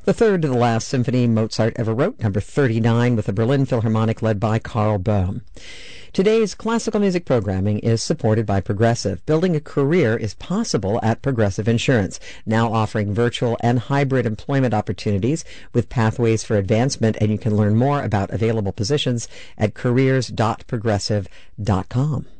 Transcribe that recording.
the third to the last symphony Mozart ever wrote, number 39, with the Berlin Philharmonic led by Karl Böhm. Today's classical music programming is supported by Progressive. Building a career is possible at Progressive Insurance, now offering virtual and hybrid employment opportunities with pathways for advancement, and you can learn more about available positions at careers.progressive.com.